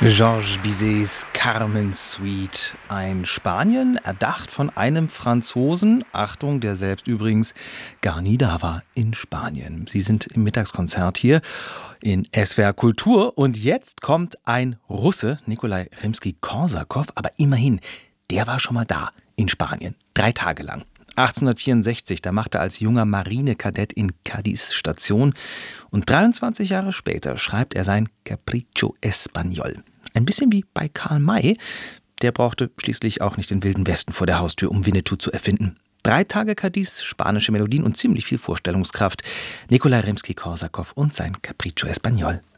Georges Bizets Carmen Suite. Ein Spanien, erdacht von einem Franzosen, Achtung, der selbst übrigens gar nie da war in Spanien. Sie sind im Mittagskonzert hier in SWR Kultur und jetzt kommt ein Russe, Nikolai Rimski-Korsakow, aber immerhin, der war schon mal da in Spanien, 3 Tage lang. 1864, da machte er als junger Marinekadett in Cádiz Station und 23 Jahre später schreibt er sein Capricho Español. Ein bisschen wie bei Karl May, der brauchte schließlich auch nicht den Wilden Westen vor der Haustür, um Winnetou zu erfinden. 3 Tage Cádiz, spanische Melodien und ziemlich viel Vorstellungskraft. Nikolai Rimski-Korsakow und sein Capricho Español.